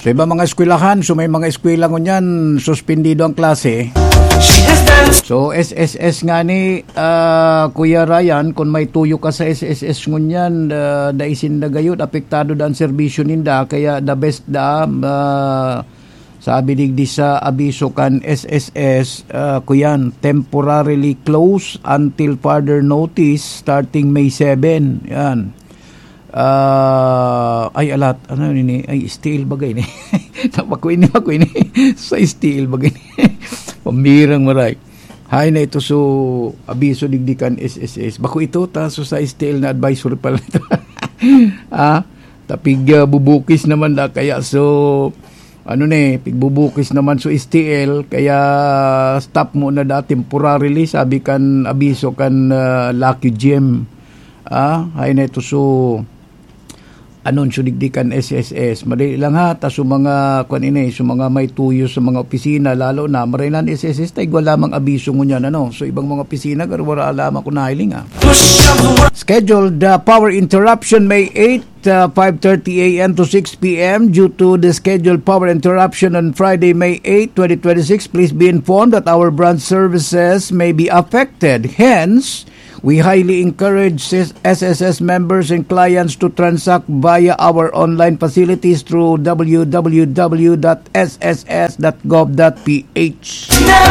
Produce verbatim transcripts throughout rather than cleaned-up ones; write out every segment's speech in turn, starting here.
Sa iba mga eskwelahan, so may mga eskwela ngunyan, suspendido ang klase. So S S S nga ni uh, Kuya Ryan, kung may tuyo ka sa S S S ngunyan, uh, daisin na gayud, apektado da ang serbisyo ninda, kaya the best da, uh, sabi digdi sa abiso kan S S S, uh, kuyan, temporarily close until further notice starting May seventh. Yan. Uh, ay alat ano ni ay steel bagay ni napakuin ni makuin ni sa steel bagay ni pamirang maray hay na ito so abiso digdikan S S S bako ito ta so sa steel na advisory pala ito ah tapig uh, bubukis naman da kaya so ano ni pigbubukis naman so S T L kaya stop mo na da temporarily sabi kan abiso kan uh, Lucky Gem ah hay na ito so anon sudigdikan S S S madali lang ha ta so mga kuan ini so mga may tuyo sa mga opisina lalo na marilan S S S tay wala lamang abiso ngunyan ano so ibang mga opisina karo wala lamang kun hiling ha. Scheduled uh, power interruption May eighth, uh, five thirty a m to six p m due to the scheduled power interruption on Friday May eighth, twenty twenty-six. Please be informed that our branch services may be affected. Hence, we highly encourage S S S members and clients to transact via our online facilities through w w w dot s s s dot gov dot p h.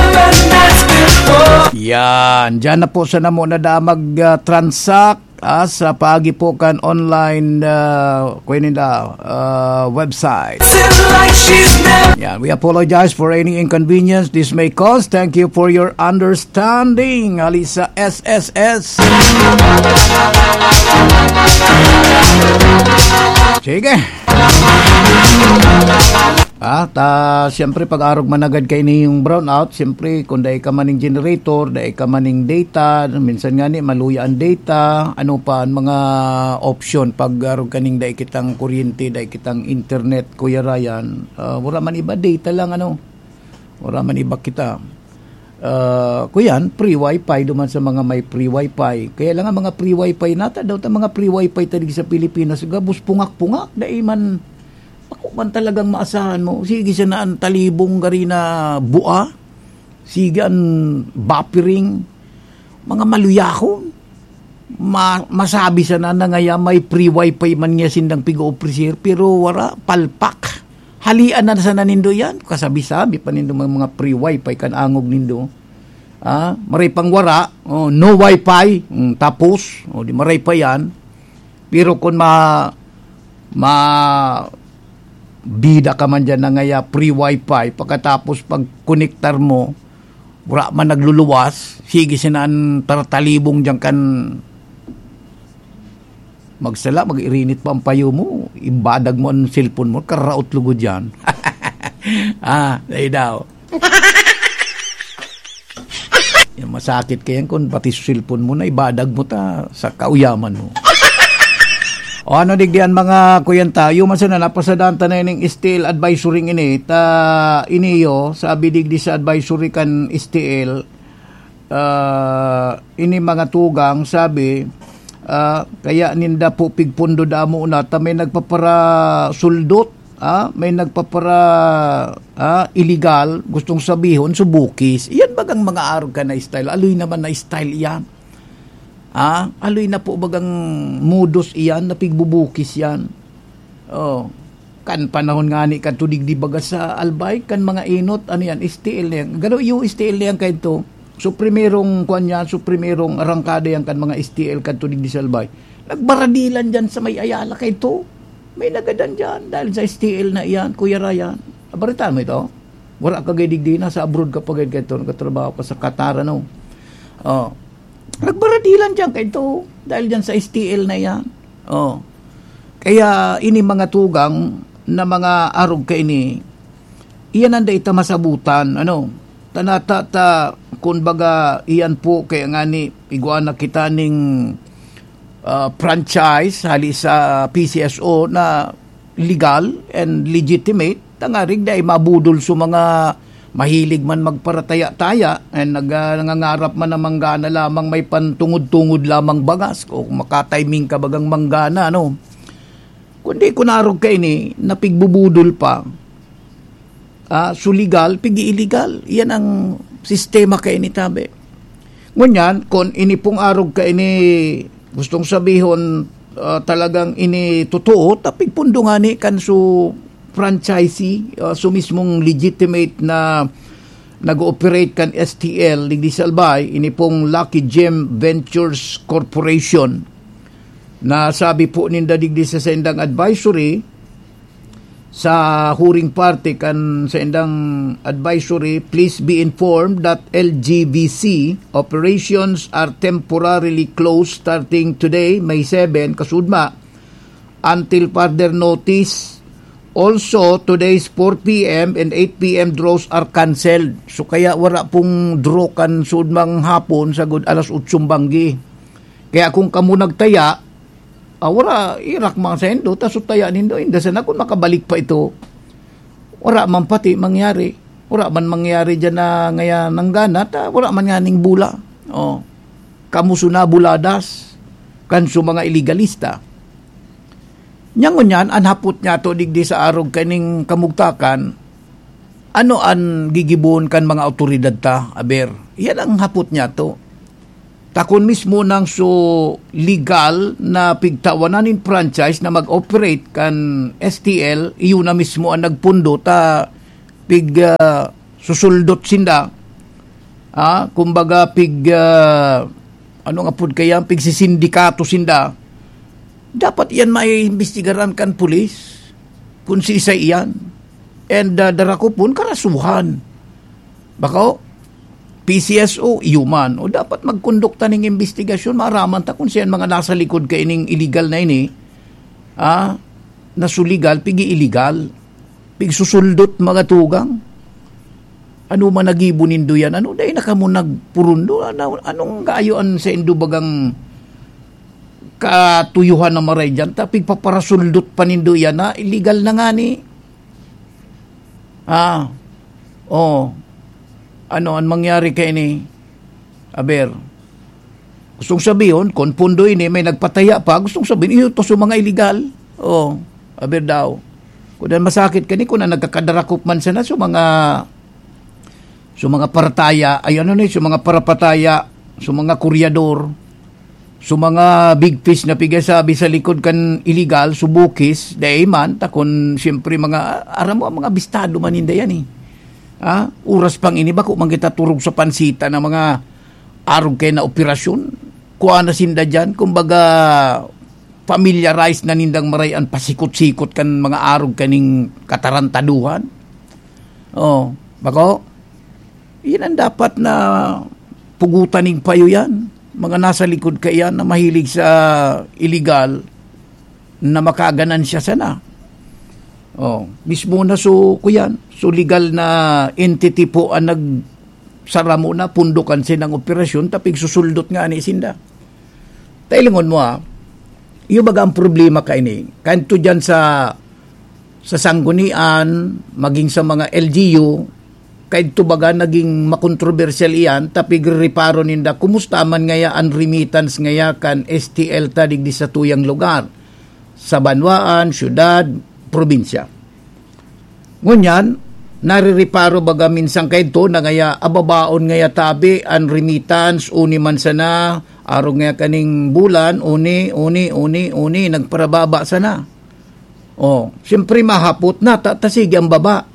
Yan, dyan na po sa namo na da mag-transact uh, sa paagi po kan online uh, nila, uh, website. Yan, we apologize for any inconvenience this may cause. Thank you for your understanding. Alisa S S S. Sige. Ah, ta siyempre pag-arog managad kay ni yung brownout, siyempre kung dai ka maning generator, dai ka maning data, minsan nga ni maluya ang data, ano pa ang mga option pag-arog kaning dai kitang kuryente, dai kitang internet, Kuya Ryan. Uh, wala man iba data lang ano. Wala man iba kita. Uh, kuyan, free wifi duman sa mga may free wifi. Kaya lang ang mga free wifi nata daw ta mga free wifi tadi sa Pilipinas, gabos pungak-pungak dai man ako man talagang maasahan mo. Sige siya na ang talibong gari na bua. Sige ang buffering. Mga maluyakon. Ma, masabi sa na na ngaya may free wifi man niya sindang pigo-officer. Pero wala, palpak. Halian na sa nanindo yan. Kasabi-sabi pa nindo mga free wifi kan angog nindo. Ah, maray pang wara. Oh, no wifi. Mm, tapos. Oh, di maray pa yan. Pero kung ma... ma bida ka man dyan na ngaya free wifi pagkatapos pag konektar mo wala man nagluluwas sige sinaan tartalibong dyan kan magsala mag-irinit pa ang payo mo ibadag mo ang cellphone mo karaot lugod dyan ah dahil daw yung masakit kayan kung pati cellphone mo na ibadag mo ta sa kauyaman mo. O ano digdian mga kuyan tayo man sana napasadaan ta na ning steel advisory ini ta iniyo sabi digdi sa advisory kan S T L uh, ini mga tugang sabi uh, kaya ninda po pigpundo damo na ta may nagpapara suldot ah may nagpapara ah, illegal gustong sabihon subukis iyan bagang mga arog ka na style aloy naman na style iyan. Ah, aloy na po bagang modus iyan, napigbubukis yan. Oh, kan panahon nga ni katudig di baga sa albay, kan mga inot, ano yan, S T L yan. Gano yung S T L yan kayo to. So, primerong, kuan yan, so, primerong arangkada yan kan mga S T L katudig di sa albay. Nagbaradilan dyan sa may Ayala kayo to. May nagadan dyan dahil sa S T L na iyan, Kuya Ryan. Abaritaan mo ito? Wala ka gaydig di na, sa abroad ka pa kayo kayo to, nagkatrabaho ka sa Qatar, ano? Oh. Nagbaradilan dyan kayo dahil dyan sa S T L na yan. Oh. Kaya ini mga tugang na mga arog ka ini, iyan ang ita masabutan. Ano? Tanata ta, kumbaga iyan po kaya nga ni iguana kita ning uh, franchise hali sa P C S O na legal and legitimate. Tangarig dahil mabudol sa mga mahilig man magparataya-taya and nag, uh, nangangarap man na manggana lamang may pantungod-tungod lamang bagas o makatiming ka bagang manggana no. Kundi kunarog ka ini napigbubudol pa Ah, so legal, pigi illegal. Yan ang sistema kay ni tabi. Ngunyan, kung ini pong arog ka ini, gustong sabihon, uh, talagang ini totoo, tapig pundo nga ni kan so franchisee, uh, so mismong legitimate na nag-ooperate kan S T L, digdi salbay, ini pong Lucky Gem Ventures Corporation, na sabi po ninda digdi sa sendang advisory, sa huring parte kan sa indang advisory, please be informed that L G V C operations are temporarily closed starting today, May seventh, kasudma, until further notice. Also, today's four p.m. and eight p.m. draws are cancelled. So kaya wala pong draw kan sudmang hapon sa good alas utsong banggi. Kaya kung kamo nagtaya, Ah, wala, irak mga sendo, taso taya nindo, indasan na kung makabalik pa ito, wala man pati mangyari, wala man mangyari dyan na ngaya ng ganat, ah, wala man yaning bula, oh, kamuso na buladas, kanso mga iligalista. Nyangon yan, anhapot niya to digdi sa arog kaning kamugtakan, ano an gigibon kan mga autoridad ta, aber, yan ang hapot niya to. Takon mismo nang so legal na pigtawananin franchise na mag-operate kan S T L, iyon na mismo ang nagpundo ta pig uh, susuldot sinda. Ah, kumbaga pig uh, ano nga pud kaya pig sindikato sinda. Dapat yan may imbestigaran kan pulis kung si isa iyan. And uh, darako pun karasuhan. Baka P C S O, human. O dapat magkondukta ng investigasyon, maraman ta kung siyan mga nasa likod ka ining illegal na ini, ah, nasuligal, pigi illegal, pig susuldot mga tugang. Ano man nagibunin do yan? Ano dahil nakamo nagpurundo? Ano, anong gayuan sa indubagang katuyuhan na maray dyan? Tapig paparasuldot pa nindo yan na illegal na nga ni. Ah, oh, ano ang mangyari kay ni aber, gustong sabihin kung pundo ini may nagpataya pa, gustong sabihin ito sa mga illegal, oh, aber daw kung masakit kani kung na nagkakadarakop man sana sa mga sa mga parataya, ay ano ni sa mga parapataya, sa mga kuryador, sa mga big fish na pigasabi sa likod kan illegal, subukis dahil man takon siyempre mga aram mo mga bistado man hindi yan eh. Ah, uras pang ini ba kung kita turog sa pansita ng mga arog kay na operasyon, kuha na sinda dyan, kumbaga familiarize na nindang marayan pasikot-sikot kan mga arog kaning katarantaduhan. Oh, bako yan ang dapat na pugutaning payo yan, mga nasa likod kayan na mahilig sa illegal na makaganansya sana. Oh, mismo na so kuyan, so legal na entity po ang nagsara mo na pundukan sinang operasyon tapig susuldot nga ni sinda. Tailingon mo ha, yung baga ang problema ka ini, kanto dyan sa sa sanggunian, maging sa mga L G U, kahit to baga naging makontrobersyal iyan, tapig reparo ninda, kumusta man ngaya ang remittance ngaya kan S T L tadig di sa tuyang lugar, sa banwaan, syudad, probinsya. Ngunyan, narireparo baga minsan kay to na ngaya ababaon ngaya tabi an remittance uni man sana arong ngaya kaning bulan uni uni uni uni nagparababa sana. Oh, siyempre mahapot na tatasig ang baba.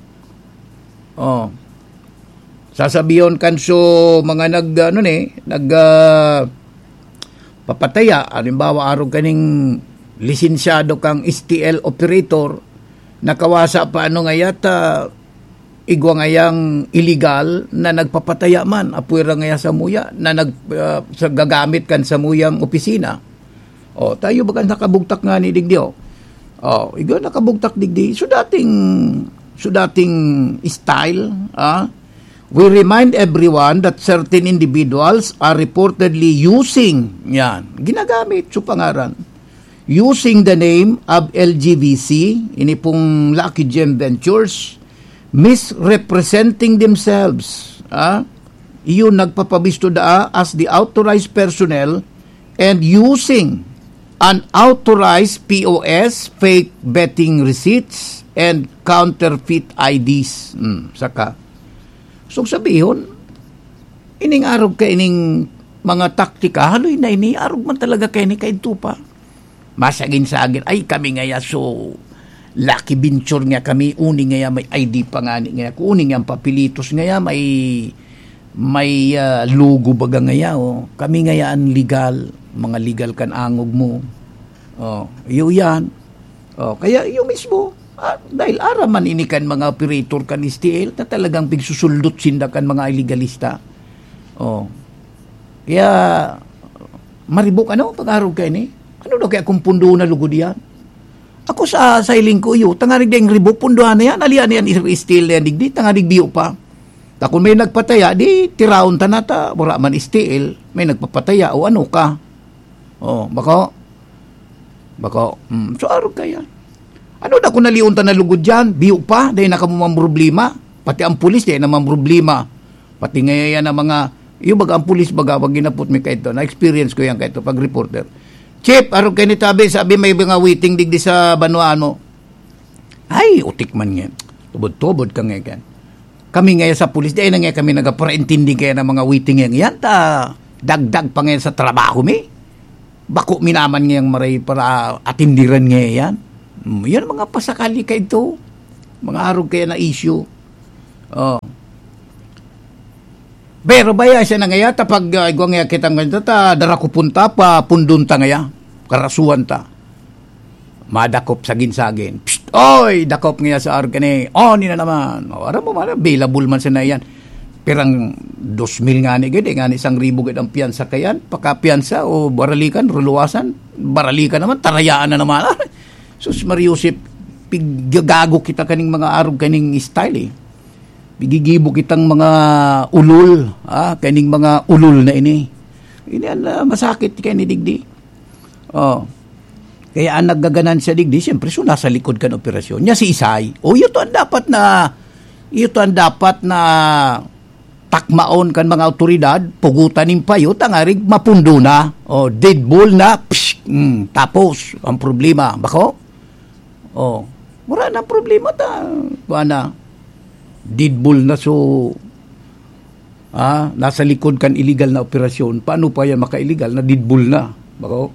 Oh. Sasabiyon kan so mga nag ano ni nag uh, papataya halimbawa arong kaning lisensyado kang S T L operator, nakawasa pa ano ngayat uh, igwa ngayang illegal na nagpapataya man, apuira ngaya sa muya, na nag, uh, sa gagamit kan sa muyang opisina. O, tayo baga nakabugtak nga ni digdi, o. O, igwa nakabugtak digdi. So dating, so dating style, ah, we remind everyone that certain individuals are reportedly using, yan, ginagamit, so pangaran, using the name of L G V C, ini pong Lucky Gem Ventures, misrepresenting themselves. Ah? Iyon nagpapabisto da as the authorized personnel and using unauthorized P O S, fake betting receipts, and counterfeit I Ds. Hmm, saka. So sabihon, ining arog ka ining mga taktika, haloy na ini, arog man talaga kayo ni kainto pa. Masagin sa agin, ay kami ngaya so lucky venture nga kami, uni ngaya may I D pa nga ngaya, uni nga papilitos ngaya may may uh, logo baga ngaya, oh. Kami ngayaan legal, mga legal kan angog mo. Oh, iyo yan. Oh, kaya iyo mismo, ah, dahil araman inikan mga operator kan S T L na talagang pigsusuldot sindakan mga illegalista. Oh. Kaya maribok ano pag-arog kayo ni? Ano daw kaya kung pundo na lugod yan? Ako sa sailing ko iyo, tangarig ding ribok pundohan na yan, alian yan S T L yan digdi, tangarig biyo pa. Ta kung may nagpataya, di tiraon ta na ta, wala man S T L, may nagpapataya o ano ka. Oh, baka Bako, mm, so arog kaya. Ano na kung naliun ta na lugod dyan? Biyo pa, dahil nakamumang problema. Pati ang pulis, dahil namang problema. Pati ngayon ang mga, yung baga ang pulis, baga, wag ginapot mi kayo. Na-experience ko yan kayo pag reporter. Chip, arog kayo ni Tabi, sabi may mga waiting digdi sa banuan mo. Ay, utik man yan. Tubod-tubod ka ngayon. Kami ngayon sa pulis, dahil na ngayon kami nagpa-intindi kayo ng mga waiting yan. Yan ta, dagdag pa ngayon sa trabaho mi. Bako minaman ngayang maray para atindiran ngayon yan. Yan mga pasakali ka ito. Mga arog kaya na issue. Oh. Pero baya siya na ngaya, tapag uh, igwang ngaya kitang ganito, ta, dara ko punta pa, pundun ta ngaya, karasuan ta. Madakop sagin-sagin. Psst! Oy! Dakop ngaya sa arog kani. Oh, nina naman. O, aram mo man, available man siya na yan. Perang dos mil nga ni gede, nga ni isang ribo gede ang piyansa kayan, pakapiyansa o baralikan, ruluwasan, baralikan naman, tarayaan na naman. Sus Mariusip, pigagago kita kaning mga arog kaning style eh. Pigigibo kitang mga ulul, ah, kaning mga ulul na ini. Ini uh, masakit kay ni digdi. Oh. Kaya ang naggaganan sa digdi, siyempre so nasa likod kan operasyon. Nya si Isay. O ito ang dapat na ito ang dapat na takmaon kan mga autoridad, pugutan ng payo, tangarig mapundo na, o dead ball na, psh, mm, tapos, ang problema, bako? O, wala na problema ta, wala, dead ball na so, ah, nasa likod kan illegal na operasyon, paano pa yan maka-illegal na dead ball na, bako?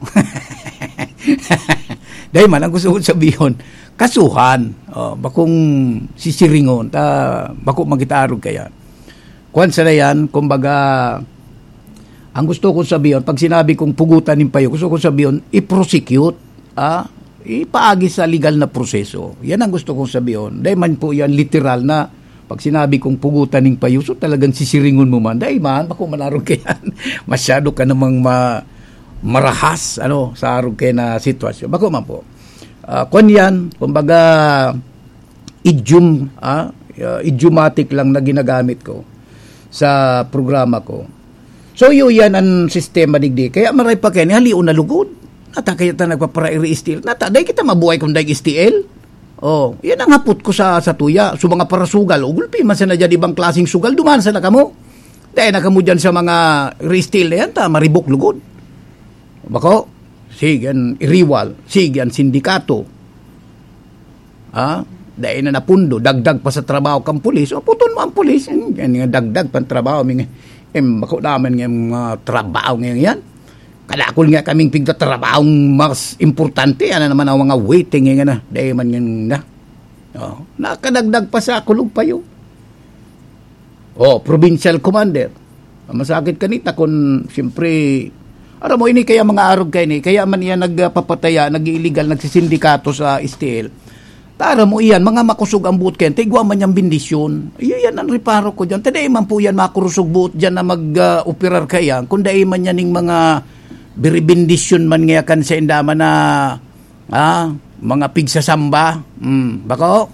Dahil man, ang gusto ko sabihin, kasuhan, o, bakong sisiringon, ta, bako magitarog kaya. Kuwan sa na yan, kumbaga, ang gusto ko sabihin, pag sinabi kong pugutan ng payo, gusto ko sabihin, i-prosecute, ah, ipaagi sa legal na proseso. Yan ang gusto kong sabihin. Dahil man po yan literal na, pag sinabi kong pugutan ng payo, so talagang sisiringon mo man. Dahil man, bako manarog ka yan. Masyado ka namang ma, marahas, ano, sa arog kayo na sitwasyon. Bako man po. Uh, kuwan yan, kumbaga, idiom, ah, uh, idiomatic lang na ginagamit ko sa programa ko. So, yun yan ang sistema digdi. Kaya maray pa kayo, haliun na lugod. Nata, kaya ta nagpapara-S T L. Nata, dahi kita mabuhay kung dahi S T L. Oh, yan ang hapot ko sa, sa tuya. So, mga parasugal, ugulpi, man sa na dyan ibang klaseng sugal, duman sa na kamo. Dahil na kamo dyan sa mga S T L na yan, ta, maribok lugod. Bako, sigan iriwal, sigan sindikato. Ah, dahil na napundo, dagdag pa sa trabaho kang pulis, o puton mo ang pulis, yan nga dagdag pang trabaho, mga, eh, bako naman nga mga trabaho ngayon yan. Kadakol nga kaming pigta trabaho mas importante, yan na naman ang mga waiting nga na, dahil man yan na. Oh, nakadagdag pa sa kulog pa yun. Oh, provincial commander. Masakit kanita kung siyempre, alam mo, ini kaya mga arog kayo ni, kaya man yan nagpapataya, nag-illegal, nagsisindikato sa S T L. Tara mo iyan, mga makusog ang buot kayo, tigwa man yung bindisyon. Iyan ang reparo ko dyan. Taday man po yan makurusog buot dyan na mag-operar uh, kaya. Kung dahi man yan yung mga biribindisyon man ngayakan sa indama na ah, mga pigsasamba. Hmm, bako?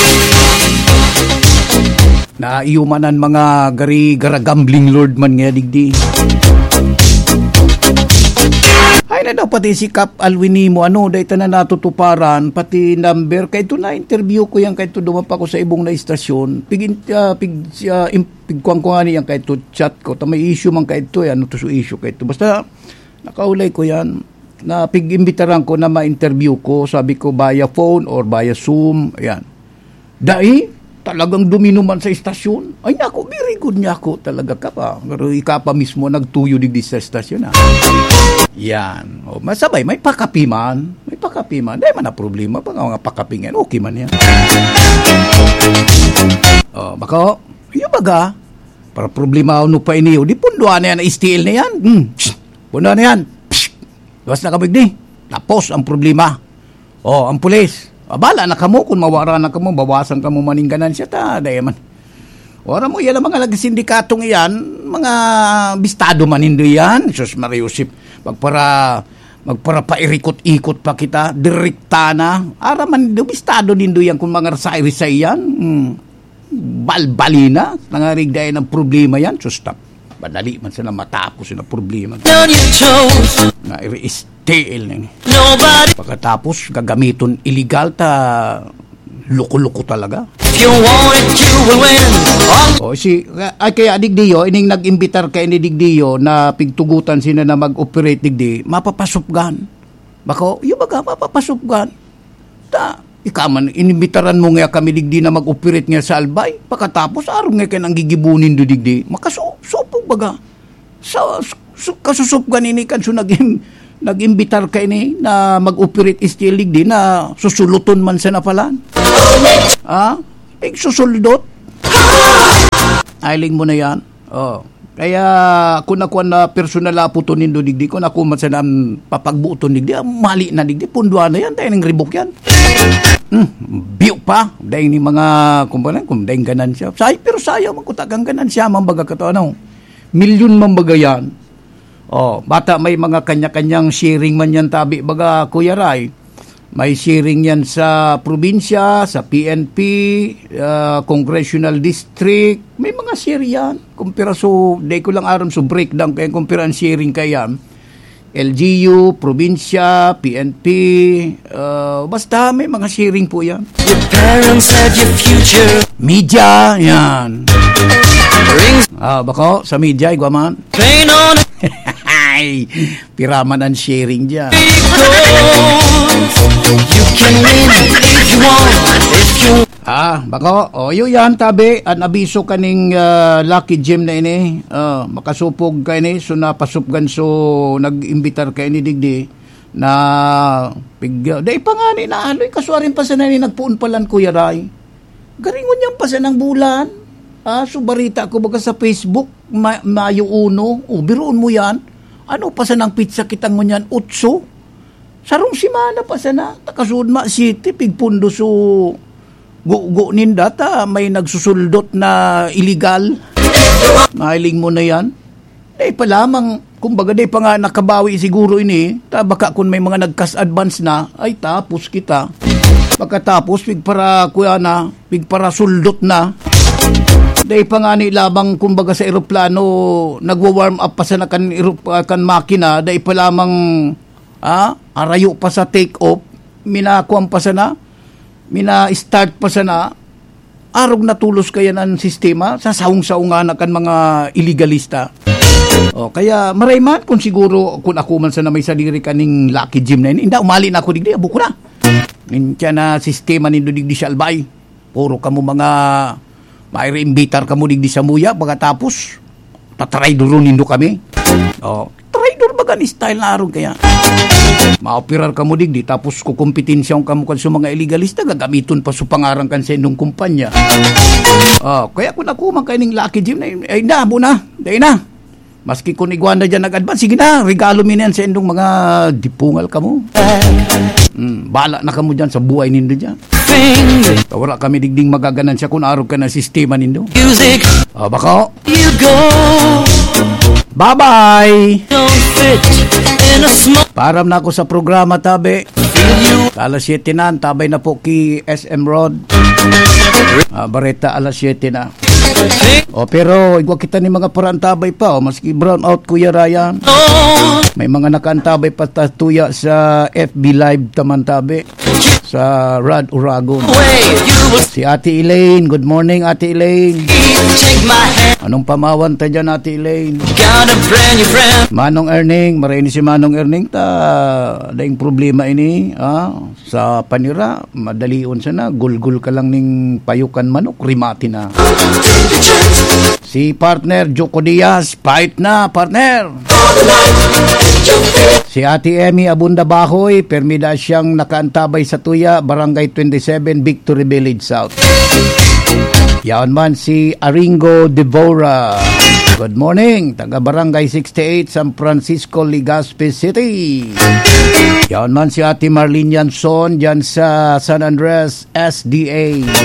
Na iumanan mga gari garagambling lord man nga digdi. Ay na daw pati si Cap Alwini mo, ano, dahil na natutuparan, pati number, kahit na interview ko yan, kahit dumapa ko sa ibong na istasyon, pig, uh, pig, uh, pigkuang ko nga niyan, kahit chat ko, ta may issue man kahit to, ano to so issue kahit to. Basta, nakaulay ko yan, na pig-imbitaran ko na ma-interview ko, sabi ko, via phone or via Zoom, yan. Dai, talagang duminuman sa istasyon. Ay nako, very good niya ako talaga ka pa. Pero ika pa mismo nagtuyo digdi sa istasyon ha. Yan. O, masabay, may pakapiman. May pakapiman. Dahil man na problema pa nga mga pakapingan. Okay man yan. O, bako, yung baga, para problema ano pa iniyo, di punduan na yan, na-steal na yan. Hmm. Punduan na yan. Luwas na kabig di. Tapos ang problema. O, ang pulis. Abala na kamo, kung mawara na kamo, bawasan kamo maningganan siya ta. Dahil man. Wala mo, yan ang mga nagsindikatong iyan, mga bistado manindo yan. Sus Mariusip, magpara, magpara pairikot-ikot pa kita, direkta na. Ara manindo, bistado nindo yan kung mga rasay-risay yan. Hmm. Balbalina, nangarig dahil ng problema yan. Sus, tap. Madali man sila matapos sila problema. Na i-steal na. Pagkatapos, gagamiton illegal ta luko-luko talaga. You want it, you will win. O si, ay kaya digdiyo, ining nag-imbitar kay ni digdiyo na pigtugutan sila na mag-operate digdi, mapapasupgan. Bako, yung baga, mapapasupgan. Ta, ikaman, inimbitaran mo nga kami digdi na mag-operate nga sa Albay. Pagkatapos, araw nga kayo nang gigibunin do digdi. Makasupog baga. Sa, so, kasusupgan ini kan so nag-im, nag-imbitar kay ni na mag-operate still digdi na susuluton man sa napalan. Ah, pig susuldot. Ailing mo na yan. Oh. Kaya kung ako na personal aputo nindo digdi ko na kumat sa nam papagbuuton digdi, mali na digdi punduan na yan dahil ng ribok yan. Hmm, biyo pa dahil ni mga kumbalan kung dahil ganansya. Say pero sayo magkutagang ganansya mambaga ka to ano. Milyon mambaga yan. Oh, bata may mga kanya-kanyang sharing man yan tabi baga Kuya Ray. May sharing yan sa probinsya, sa P N P, uh, Congressional District. May mga share yan. Kumpira so, day ko lang aram so breakdown kaya kumpira ang sharing kaya. L G U, probinsya, P N P, uh, basta may mga sharing po yan. Your parents had your future. Media, yan. Ah, bako, sa media, igwaman. Train on ay, piraman ang sharing dyan. You can win if you want, if you... Ah, bako, o yun yan, tabi, an abiso kaning uh, Lucky Gem na ini, uh, makasupog ka ini, so napasupgan so nag-imbitar ka ini digdi, na pig... Day pa nga ni naaloy, kasuarin pa sa nani nagpuun palan Kuya Ray. Garingon niyang pa sa ng bulan. Ah, so barita ko baga sa Facebook, ma- Mayo uno, o biroon mo yan. Ano pa sa nang pizza kitang mo niyan? Utso? Sarong simana pa sa na. Takasudma City, pigpundo so go-go nindata. May nagsusuldot na illegal. Mahiling mo na yan. Eh pa lamang, kumbaga day pa nga nakabawi siguro ini. Ta baka kung may mga nag-cash advance na, ay tapos kita. Pagkatapos, pigpara kuya na, pigpara suldot na. Dahil pa nga ni labang kumbaga sa eroplano nagwa-warm up pa sa nakan kan makina dahil pa lamang ah, arayo pa sa take off minakuan pa sa na mina-start pa sa na arog natulos kaya ng sistema sa saung-saungan na kan mga illegalista. O, kaya marayman kung siguro kung ako man sa na may sadiri kaning Lucky Gem na yun, hindi umali na ako digdi, abuko na. Ninsya na sistema nindo digdi sa Albay. Puro kamo mga may reimbitar ka mo digdi sa muya, pagkatapos, tatraidoro nindo kami. O, traidor baga ni style na aron kaya. Ma-operar ka mo digdi, tapos kukumpetensyaw ka mo kan sa mga illegalista, gagamiton pa sa pangarang kan sa indong kumpanya. O, kaya kung ako man kayo ng Lucky Gem na yun, ay na, muna, dahil na. Maski kung igwanda dyan nag-advance, sige na, regalo mo yan sa indong mga dipungal ka mo. Hmm, bala na ka mo dyan sa buhay nindo dyan. Wala kami digding magaganan siya kung araw ka na sistema nindo. Music. O, bako. You go. Bye-bye. Param na ako sa programa, tabi. Alas siyete na, tabay na po ki S M Road. Uh, Bareta, alas siyete na. O pero igwa kita ni mga parantabay pa o maski brown out Kuya Ryan. May mga nakaantabay pa tatuya sa F B Live tamantabi sa Rad Uragon. Si Ate Elaine, good morning Ate Elaine. Anong pamawan ta dyan Ate Elaine? Manong Erning, maray ni si Manong Erning ta daing problema ini ah, sa panira, madalion sa na, gulgul ka lang ning payukan manok, rimati na. Si partner Joko Diaz, fight na partner. Si Ate Emmy Abunda Bahoy, permida siyang nakaantabay sa Tuya, Barangay twenty-seven, Victory Village South. Yaon man si Aringo Devora. Good morning, taga Barangay sixty-eight, San Francisco, Legazpi City. Yaon man si Ate Marlene Yanson dyan sa San Andres S D A.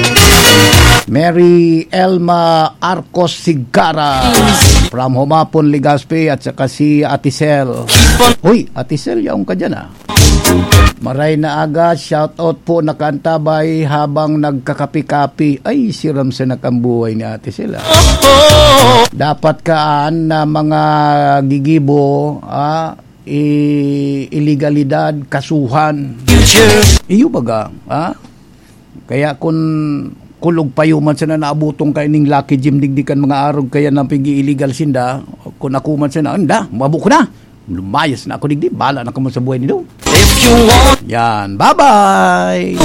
Mary Elma Arcos Sigara from Humapon, Legazpi, at saka si Ate Sel. Uy, Ate Sel, yaong ka dyan ah. Maray na aga, shout out po nakaantabay habang nagkakapi-kapi. Ay, siram sa nakambuhay ni Ate Sel ah. Dapat kaan na mga gigibo ah, i- iligalidad, kasuhan. Iyo baga ah? Kaya kung kulog payo man sa na naabutong kay ning Lucky Jim digdikan mga arog kaya nang pigi illegal sinda kung ako man sa na anda mabu ko na lumayas na ako digdi bala na ko sa buhay ni do. Yan, bye bye.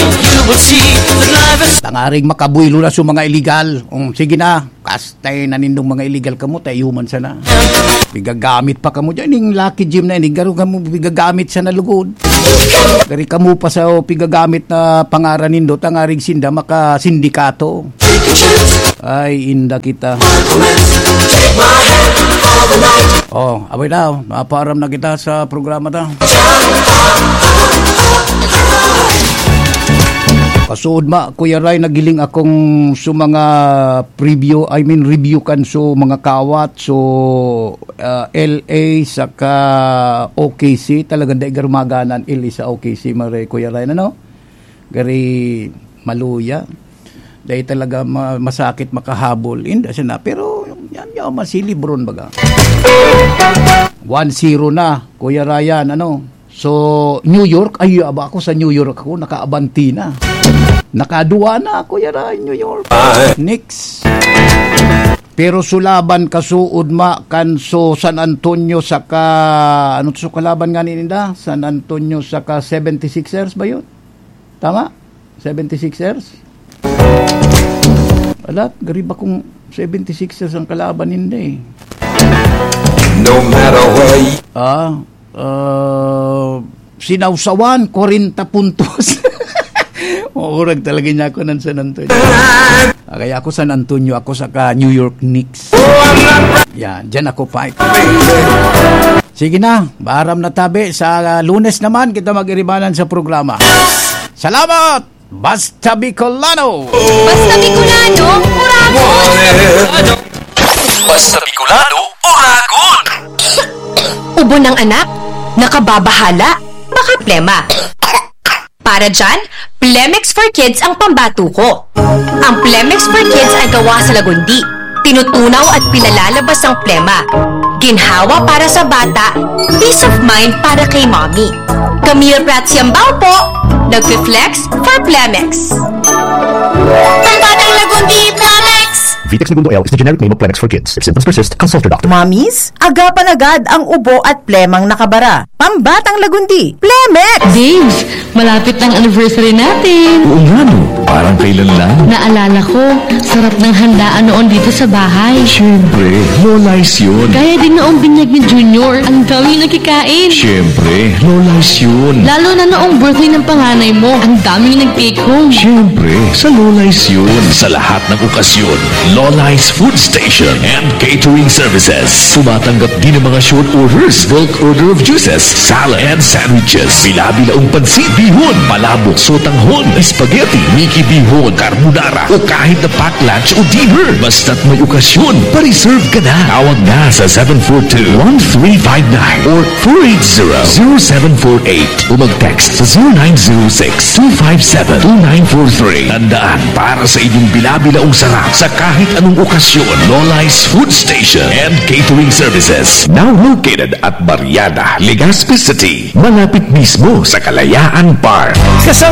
Tangaring makabuylo na sa mga illegal. Um, sige na, kastay na nindong mga illegal kamo tayo man sana. Bigagamit pa kamo dyan ning Lucky Jim na ini garo kamo bigagamit sa nalugod. Dari kamo pa sa pigagamit na pangaran nindo tangaring sinda maka sindikato. Ay inda kita. Oh, abay daw, naparam na kita sa programa ta. Kasuod ma, Kuya Ray, nagiling akong so mga preview, I mean review kan so mga kawat, so uh, L A saka O K C, talagang daig garumaganan L A sa O K C, mare Kuya Ray, ano? Gari maluya. Dahil talaga ma- masakit makahabol. Hindi siya na, pero yan yung masilibron baga. one zero na, Kuya Ryan, ano? So, New York, ay aba ako sa New York ako, nakaabanti na. Nakaduwa na, Kuya Ryan, New York. Next. Pero sulaban kasuod ma kanso San Antonio saka ano to kalaban nga ninda? San Antonio saka seventy-sixers ba yun? Tama? seventy-sixers? Alat, garib akong seventy-sixers ang kalaban ninda eh. No matter what. Ah, uh, sinawsawan, forty puntos. Maurag talaga niya ako ng San Antonio. Ah, kaya ako San Antonio, ako sa New York Knicks. Yan, dyan ako fight. Sige na, baram na tabi. Sa uh, Lunes naman, kita mag-iribanan sa programa. Salamat! Basta Bicolano! Basta Bicolano, Uragon! Basta Bicolano, Uragon! Ubo ng anak, nakababahala, baka plema. Para dyan, Plemex for Kids ang pambato ko. Ang Plemex for Kids ay gawa sa lagundi. Tinutunaw at pinalalabas ang plema. Ginhawa para sa bata, peace of mind para kay mommy. Camille Pratsiambao po, nag-flex for Plemex. Pambatang lagundi, Plemex! Vitex Segundo L is the generic name of Plemex for kids. If symptoms persist, consult your doctor. Mommies, agapan agad ang ubo at plemang nakabara. Pambatang lagundi, Plemex! Dave, malapit ang anniversary natin. Oo nga no, parang kailan lang. Naalala ko, sarap ng handaan noon dito sa bahay. Siyempre, Lola's yun. Gaya din noong binyag ni Junior, ang dami nagkikain. Siyempre, Lola's yun. Lalo na noong birthday ng panganay mo, ang daming nag-take home. Siyempre, sa Lola's yun. Sa lahat ng okasyon, Lola's Food Station and Catering Services. Tumatanggap din ng mga short orders, bulk order of juices, salad and sandwiches, bila-bilaong pansit, bihon, palabok, sotanghon, spaghetti, Mickey sushi bihon, carbonara, o kahit na pack lunch o dinner. Basta't may okasyon, pa-reserve ka na. Tawag na sa seven four two, one three five nine or four eight zero, zero seven four eight o mag-text sa zero nine zero six, two five seven, two nine four three. Tandaan, para sa inyong bilabilaong sarap sa kahit anong okasyon, Lola's Food Station and Catering Services. Now located at Barriada, Legazpi City, malapit mismo sa Kalayaan Park.